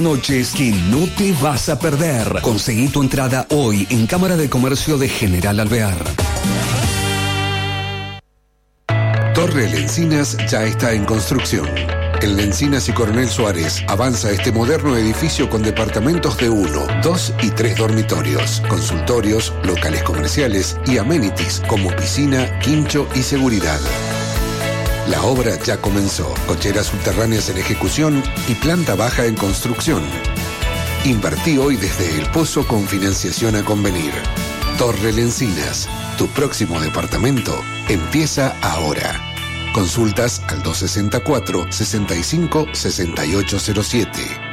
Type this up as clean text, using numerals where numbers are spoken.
Noches que no te vas a perder. Conseguí tu entrada hoy en Cámara de Comercio de General Alvear. Torre Lencinas ya está en construcción. En Lencinas y Coronel Suárez avanza este moderno edificio con departamentos de 1, 2 y 3 dormitorios, consultorios, locales comerciales y amenities como piscina, quincho y seguridad. La obra ya comenzó, cocheras subterráneas en ejecución y planta baja en construcción. Invertí hoy desde El Pozo con financiación a convenir. Torre Lencinas, tu próximo departamento empieza ahora. Consultas al 264 65 6807.